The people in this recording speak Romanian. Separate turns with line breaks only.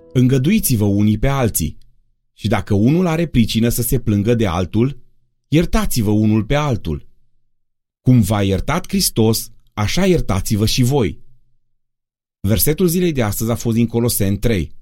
Îngăduiți-vă unii pe alții și dacă unul are pricină să se plângă de altul, iertați-vă unul pe altul. Cum v-a iertat Hristos, așa iertați-vă și voi. Versetul zilei de astăzi a fost din Coloseni 3.